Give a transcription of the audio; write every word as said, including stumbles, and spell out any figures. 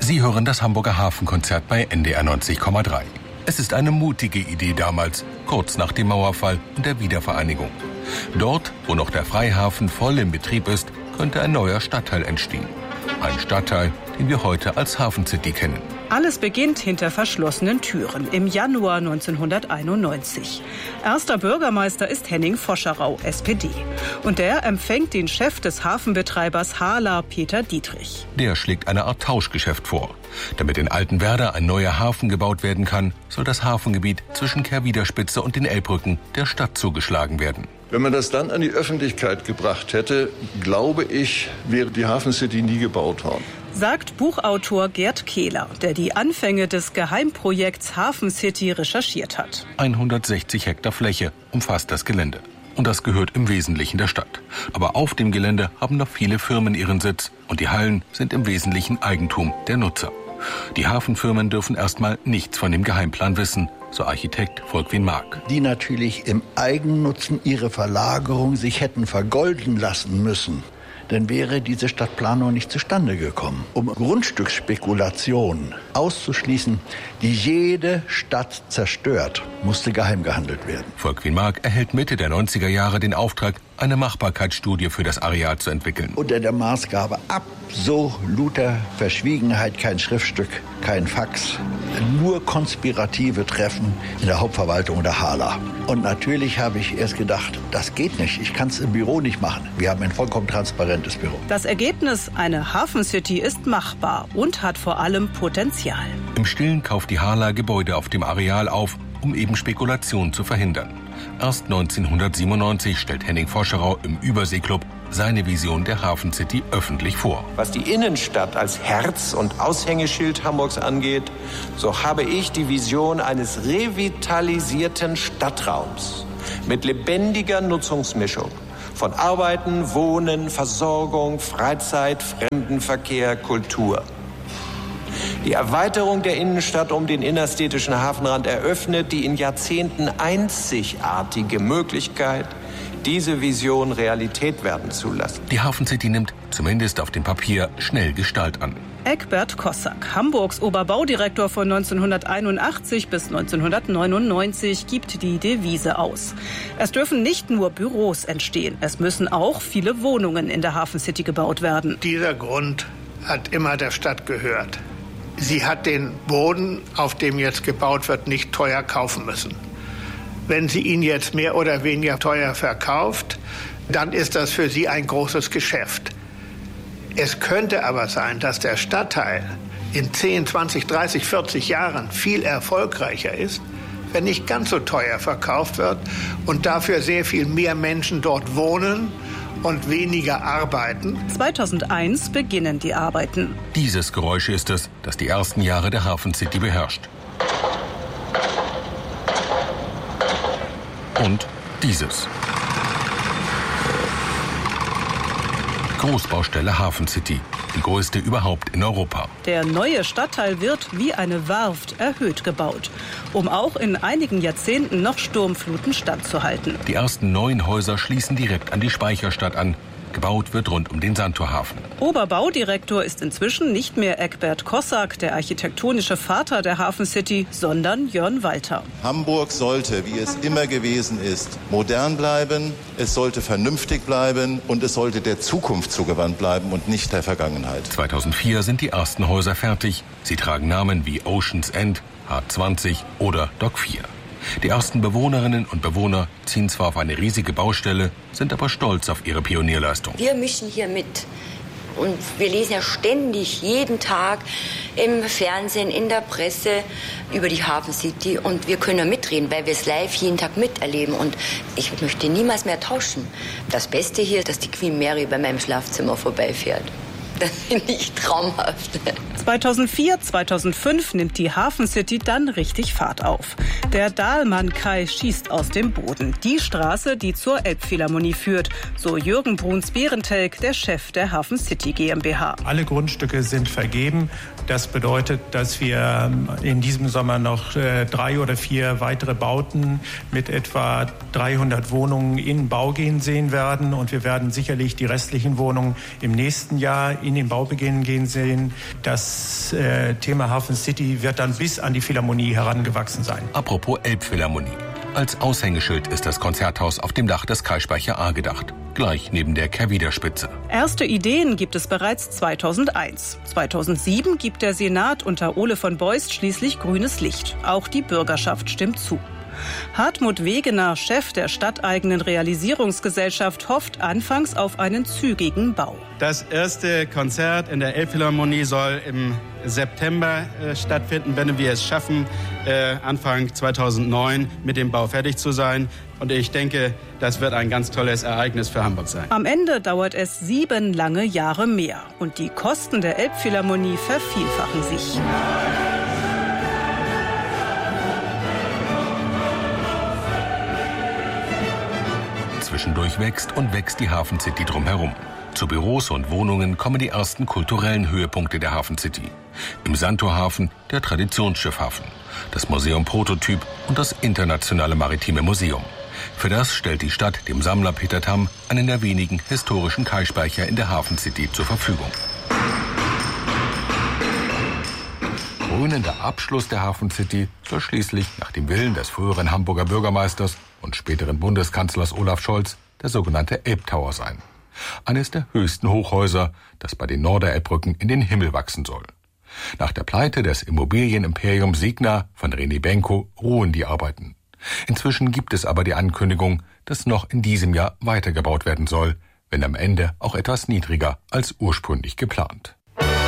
Sie hören das Hamburger Hafenkonzert bei N D R neunzig Komma drei. Es ist eine mutige Idee damals, kurz nach dem Mauerfall und der Wiedervereinigung. Dort, wo noch der Freihafen voll in Betrieb ist, könnte ein neuer Stadtteil entstehen. Ein Stadtteil, den wir heute als Hafen City kennen. Alles beginnt hinter verschlossenen Türen im Januar neunzehnhunderteinundneunzig. Erster Bürgermeister ist Henning Foscherau, S P D. Und der empfängt den Chef des Hafenbetreibers Hala, Peter Dietrich. Der schlägt eine Art Tauschgeschäft vor. Damit in Altenwerder ein neuer Hafen gebaut werden kann, soll das Hafengebiet zwischen Kehrwiederspitze und den Elbbrücken der Stadt zugeschlagen werden. Wenn man das dann an die Öffentlichkeit gebracht hätte, glaube ich, wäre die Hafen City nie gebaut worden. Sagt Buchautor Gerd Kehler, der die Anfänge des Geheimprojekts Hafen City recherchiert hat. hundertsechzig Hektar Fläche umfasst das Gelände. Und das gehört im Wesentlichen der Stadt. Aber auf dem Gelände haben noch viele Firmen ihren Sitz. Und die Hallen sind im Wesentlichen Eigentum der Nutzer. Die Hafenfirmen dürfen erstmal nichts von dem Geheimplan wissen, so Architekt Volkwin Mark. Die natürlich im Eigennutzen ihre Verlagerung sich hätten vergolden lassen müssen. Dann wäre diese Stadtplanung nicht zustande gekommen. Um Grundstücksspekulationen auszuschließen, die jede Stadt zerstört, musste geheim gehandelt werden. Volkwin Mark erhält Mitte der neunziger Jahre den Auftrag, eine Machbarkeitsstudie für das Areal zu entwickeln. Unter der Maßgabe absoluter Verschwiegenheit, kein Schriftstück, kein Fax, nur konspirative Treffen in der Hauptverwaltung der Hala. Und natürlich habe ich erst gedacht, das geht nicht, ich kann es im Büro nicht machen. Wir haben ein vollkommen transparentes Büro. Das Ergebnis, eine Hafen City, ist machbar und hat vor allem Potenzial. Im Stillen kauft die Hala Gebäude auf dem Areal auf, um eben Spekulationen zu verhindern. Erst neunzehnhundertsiebenundneunzig stellt Henning Foscherau im Überseeklub seine Vision der Hafen City öffentlich vor. Was die Innenstadt als Herz und Aushängeschild Hamburgs angeht, so habe ich die Vision eines revitalisierten Stadtraums mit lebendiger Nutzungsmischung von Arbeiten, Wohnen, Versorgung, Freizeit, Fremdenverkehr, Kultur. Die Erweiterung der Innenstadt um den innerstädtischen Hafenrand eröffnet die in Jahrzehnten einzigartige Möglichkeit, diese Vision Realität werden zu lassen. Die Hafen City nimmt, zumindest auf dem Papier, schnell Gestalt an. Egbert Kossak, Hamburgs Oberbaudirektor von neunzehnhunderteinundachtzig bis neunzehnhundertneunundneunzig, gibt die Devise aus. Es dürfen nicht nur Büros entstehen, es müssen auch viele Wohnungen in der Hafen City gebaut werden. Dieser Grund hat immer der Stadt gehört. Sie hat den Boden, auf dem jetzt gebaut wird, nicht teuer kaufen müssen. Wenn sie ihn jetzt mehr oder weniger teuer verkauft, dann ist das für sie ein großes Geschäft. Es könnte aber sein, dass der Stadtteil in zehn, zwanzig, dreißig, vierzig Jahren viel erfolgreicher ist, wenn nicht ganz so teuer verkauft wird und dafür sehr viel mehr Menschen dort wohnen und weniger arbeiten. zweitausendeins beginnen die Arbeiten. Dieses Geräusch ist es, das die ersten Jahre der Hafen City beherrscht. Und dieses. Großbaustelle Hafen City, die größte überhaupt in Europa. Der neue Stadtteil wird wie eine Werft erhöht gebaut, um auch in einigen Jahrzehnten noch Sturmfluten standzuhalten. Die ersten neun Häuser schließen direkt an die Speicherstadt an. Gebaut wird rund um den Sandtorhafen. Oberbaudirektor ist inzwischen nicht mehr Egbert Kossak, der architektonische Vater der Hafen City, sondern Jörn Walter. Hamburg sollte, wie es immer gewesen ist, modern bleiben, es sollte vernünftig bleiben und es sollte der Zukunft zugewandt bleiben und nicht der Vergangenheit. zweitausendvier sind die ersten Häuser fertig. Sie tragen Namen wie Ocean's End, H zwanzig oder Dock vier. Die ersten Bewohnerinnen und Bewohner ziehen zwar auf eine riesige Baustelle, sind aber stolz auf ihre Pionierleistung. Wir mischen hier mit. Und wir lesen ja ständig, jeden Tag im Fernsehen, in der Presse über die Hafen City. Und wir können ja mitreden, weil wir es live jeden Tag miterleben. Und ich möchte niemals mehr tauschen. Das Beste hier ist, dass die Queen Mary bei meinem Schlafzimmer vorbeifährt. Das finde ich traumhaft. zweitausendvier, zweitausendfünf nimmt die Hafen City dann richtig Fahrt auf. Der Dahlmann-Kai schießt aus dem Boden. Die Straße, die zur Elbphilharmonie führt, so Jürgen Bruns-Behrentelk, der Chef der Hafen City GmbH. Alle Grundstücke sind vergeben. Das bedeutet, dass wir in diesem Sommer noch äh, drei oder vier weitere Bauten mit etwa dreihundert Wohnungen in Bau gehen sehen werden. Und wir werden sicherlich die restlichen Wohnungen im nächsten Jahr in den Baubeginn gehen sehen. Das äh, Thema Hafen City wird dann bis an die Philharmonie herangewachsen sein. Apropos Elbphilharmonie. Als Aushängeschild ist das Konzerthaus auf dem Dach des Kaispeicher A gedacht, gleich neben der Kehrwiederspitze. Erste Ideen gibt es bereits zweitausendeins. zweitausendsieben gibt der Senat unter Ole von Beust schließlich grünes Licht. Auch die Bürgerschaft stimmt zu. Hartmut Wegener, Chef der stadteigenen Realisierungsgesellschaft, hofft anfangs auf einen zügigen Bau. Das erste Konzert in der Elbphilharmonie soll im September äh, stattfinden, wenn wir es schaffen, äh, Anfang zweitausendneun mit dem Bau fertig zu sein. Und ich denke, das wird ein ganz tolles Ereignis für Hamburg sein. Am Ende dauert es sieben lange Jahre mehr. Und die Kosten der Elbphilharmonie vervielfachen sich. Zwischendurch wächst und wächst die Hafen City drumherum. Zu Büros und Wohnungen kommen die ersten kulturellen Höhepunkte der Hafen City. Im Sandtorhafen der Traditionsschiffhafen, das Museum Prototyp und das Internationale Maritime Museum. Für das stellt die Stadt dem Sammler Peter Tamm einen der wenigen historischen Kaispeicher in der Hafen City zur Verfügung. Krönender Abschluss der Hafen City soll schließlich nach dem Willen des früheren Hamburger Bürgermeisters und späteren Bundeskanzlers Olaf Scholz der sogenannte Elbtower sein. Eines der höchsten Hochhäuser, das bei den Norderelbbrücken in den Himmel wachsen soll. Nach der Pleite des Immobilienimperiums Signa von René Benko ruhen die Arbeiten. Inzwischen gibt es aber die Ankündigung, dass noch in diesem Jahr weitergebaut werden soll, wenn am Ende auch etwas niedriger als ursprünglich geplant.